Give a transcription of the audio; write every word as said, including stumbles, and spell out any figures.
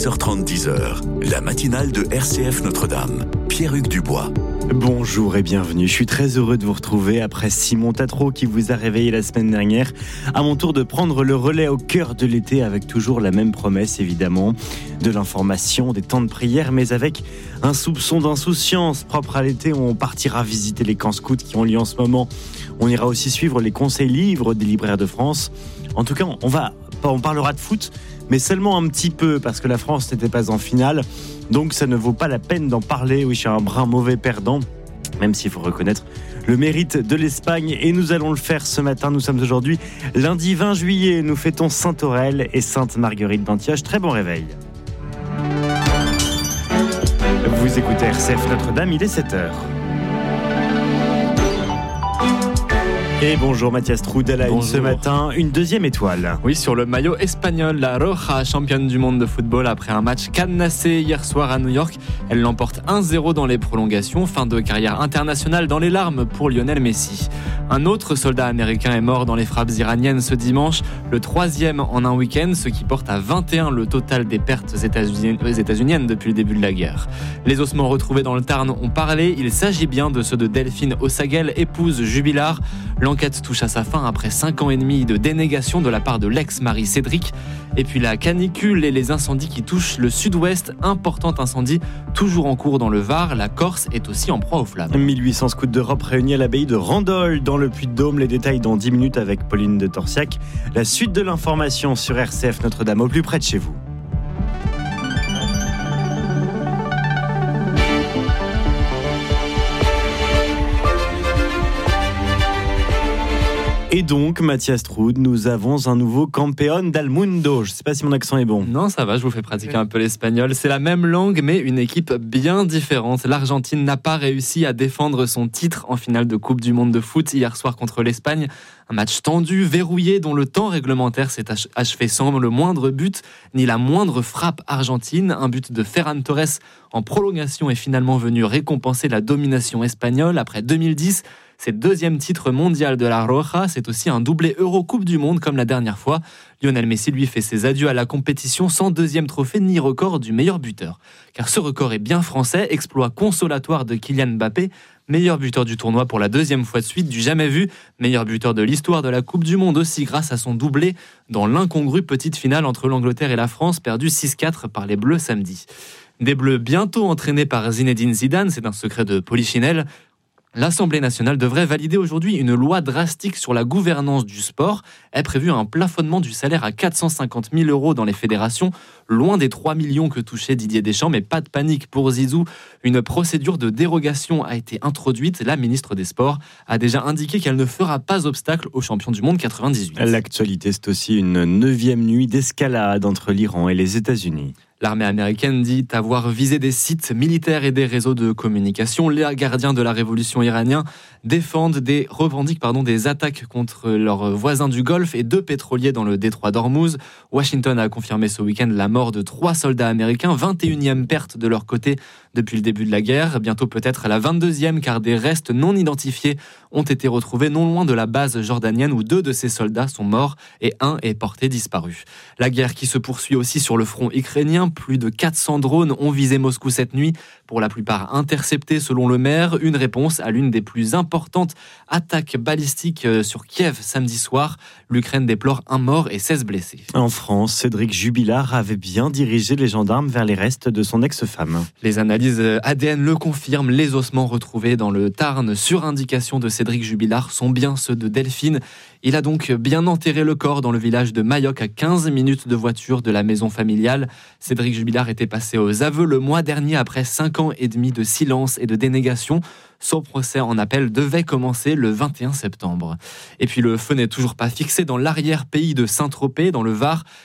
six heures trente, dix heures, la matinale de R C F Notre-Dame. Pierre-Hugues Dubois. Bonjour et bienvenue. Je suis très heureux de vous retrouver après Simon Tatro qui vous a réveillé la semaine dernière. À mon tour de prendre le relais au cœur de l'été avec toujours la même promesse évidemment. De l'information, des temps de prière, mais avec un soupçon d'insouciance propre à l'été. On partira visiter les camps scouts qui ont lieu en ce moment. On ira aussi suivre les conseils livres des libraires de France. En tout cas, on va, on parlera de foot, mais seulement un petit peu parce que la France n'était pas en finale. Donc ça ne vaut pas la peine d'en parler. Oui, je suis un brin mauvais perdant, même s'il faut reconnaître le mérite de l'Espagne. Et nous allons le faire ce matin. Nous sommes aujourd'hui lundi vingt juillet. Nous fêtons Sainte-Aurèle et Sainte-Marguerite d'Antioche. Très bon réveil. Vous écoutez R C F Notre-Dame, il est sept heures. Et bonjour Mathias Troud à la une ce matin, une deuxième étoile. Oui, sur le maillot espagnol, la Roja, championne du monde de football après un match cadenassé hier soir à New York. Elle l'emporte un zéro dans les prolongations, fin de carrière internationale dans les larmes pour Lionel Messi. Un autre soldat américain est mort dans les frappes iraniennes ce dimanche, le troisième en un week-end, ce qui porte à vingt et un le total des pertes états-uniennes depuis le début de la guerre. Les ossements retrouvés dans le Tarn ont parlé, il s'agit bien de ceux de Delphine Ossagel, épouse jubilard. L'enquête touche à sa fin après cinq ans et demi de dénégation de la part de l'ex-mari Cédric. Et puis la canicule et les incendies qui touchent le sud-ouest. Important incendie toujours en cours dans le Var. La Corse est aussi en proie aux flammes. mille huit cents scouts d'Europe réunis à l'abbaye de Randol dans le Puy-de-Dôme. Les détails dans dix minutes avec Pauline de Torsiac. La suite de l'information sur R C F Notre-Dame au plus près de chez vous. Et donc, Mathias Troud, nous avons un nouveau campeón del mundo. Je ne sais pas si mon accent est bon. Non, ça va, je vous fais pratiquer un peu l'espagnol. C'est la même langue, mais une équipe bien différente. L'Argentine n'a pas réussi à défendre son titre en finale de Coupe du Monde de foot hier soir contre l'Espagne. Un match tendu, verrouillé, dont le temps réglementaire s'est achevé sans le moindre but, ni la moindre frappe argentine. Un but de Ferran Torres en prolongation est finalement venu récompenser la domination espagnole après deux mille dix. C'est le deuxième titre mondial de la Roja, c'est aussi un doublé Eurocoupe du Monde comme la dernière fois. Lionel Messi lui fait ses adieux à la compétition sans deuxième trophée ni record du meilleur buteur. Car ce record est bien français, exploit consolatoire de Kylian Mbappé, meilleur buteur du tournoi pour la deuxième fois de suite, du jamais vu, meilleur buteur de l'histoire de la Coupe du Monde aussi grâce à son doublé dans l'incongrue petite finale entre l'Angleterre et la France, perdue six quatre par les Bleus samedi. Des Bleus bientôt entraînés par Zinedine Zidane, c'est un secret de Polichinelle. L'Assemblée nationale devrait valider aujourd'hui une loi drastique sur la gouvernance du sport. Est prévu un plafonnement du salaire à quatre cent cinquante mille euros dans les fédérations, loin des trois millions que touchait Didier Deschamps, mais pas de panique pour Zizou. Une procédure de dérogation a été introduite. La ministre des Sports a déjà indiqué qu'elle ne fera pas obstacle aux champions du monde quatre-vingt-dix-huit. L'actualité, c'est aussi une neuvième nuit d'escalade entre l'Iran et les États-Unis. L'armée américaine dit avoir visé des sites militaires et des réseaux de communication. Les gardiens de la révolution iranienne défendent des, revendiquent pardon, des attaques contre leurs voisins du Golfe et deux pétroliers dans le détroit d'Ormuz. Washington a confirmé ce week-end la mort de trois soldats américains, vingt et unième perte de leur côté depuis le début de la guerre. Bientôt peut-être la vingt-deuxième car des restes non identifiés ont été retrouvés non loin de la base jordanienne où deux de ces soldats sont morts et un est porté disparu. La guerre qui se poursuit aussi sur le front ukrainien. Plus de quatre cents drones ont visé Moscou cette nuit, pour la plupart interceptés selon le maire. Une réponse à l'une des plus importantes attaques balistiques sur Kiev samedi soir. L'Ukraine déplore un mort et seize blessés. En France, Cédric Jubilard avait bien dirigé les gendarmes vers les restes de son ex-femme. Les analyses A D N le confirment. Les ossements retrouvés dans le Tarn sur indication de Cédric Jubilard sont bien ceux de Delphine. Il a donc bien enterré le corps dans le village de Mayoc, à quinze minutes de voiture de la maison familiale. Cédric Jubilard était passé aux aveux le mois dernier après cinq ans et demi de silence et de dénégation. Son procès en appel devait commencer le vingt et un septembre. Et puis le feu n'est toujours pas fixé dans l'arrière-pays de Saint-Tropez, dans le Var.